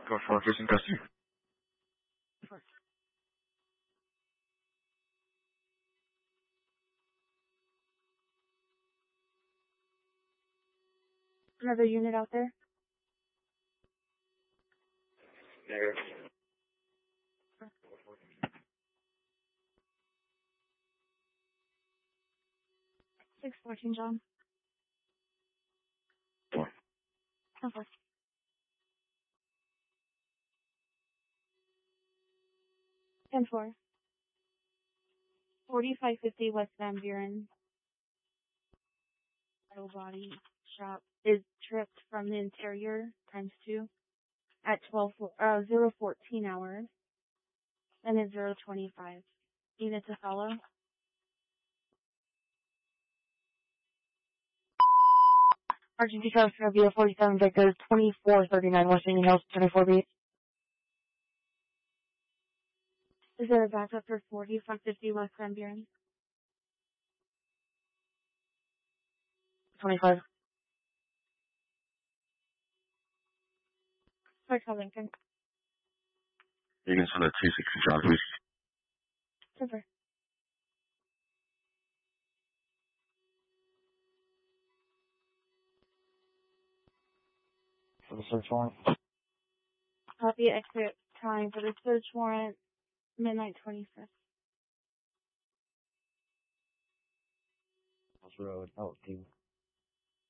Go for office in custody. Another unit out there? Negative. 614, John. Four. Okay. 10-4. 4550 West Van Buren. Metal body shop is tripped from the interior ×2 at 014 hours. And it's 025. Unit to follow. Argentine Charles Carabia 47 Victor 2439 West Indian Hills 24 beat. Is there a backup for 4550 West Van Buren? 25. Hotel Lincoln. You can send a 260 John, please. Super. For the search warrant. Copy exit time for the search warrant, midnight 25th. Road, LT.